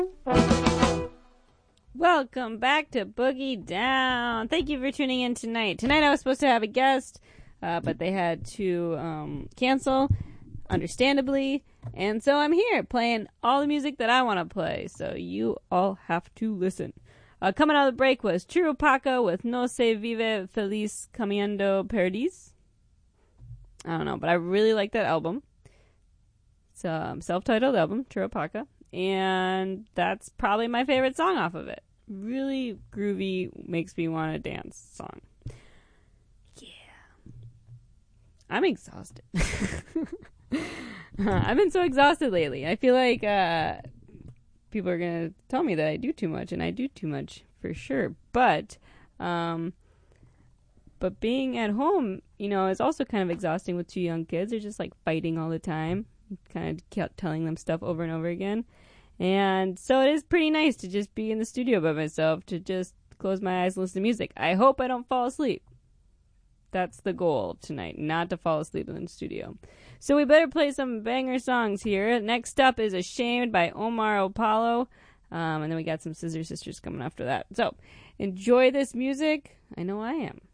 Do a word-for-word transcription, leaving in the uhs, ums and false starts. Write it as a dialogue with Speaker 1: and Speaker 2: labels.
Speaker 1: Welcome back to Boogie Down. Thank you for tuning in tonight. Tonight I was supposed to have a guest, uh, but they had to um, cancel, understandably. And so I'm here playing all the music that I want to play. So you all have to listen. Uh, coming out of the break was Chirupaca with No Se Vive Feliz Caminando Paradis. I don't know, but I really like that album. It's a um, self-titled album, Chirupaca. And that's probably my favorite song off of it. Really groovy, makes me want to dance song. Yeah. I'm exhausted. I've been so exhausted lately. I feel like uh, people are going to tell me that I do too much, and I do too much for sure. But, um, but being at home, you know, is also kind of exhausting with two young kids. They're just like fighting all the time. Kind of kept telling them stuff over and over again. And so it is pretty nice to just be in the studio by myself, to just close my eyes and listen to music. I hope I don't fall asleep. That's the goal tonight, not to fall asleep in the studio. So we better play some banger songs here. Next up is Ashamed by Omar Apollo. Um, and then we got some Scissor Sisters coming after that. So enjoy this music. I know I am.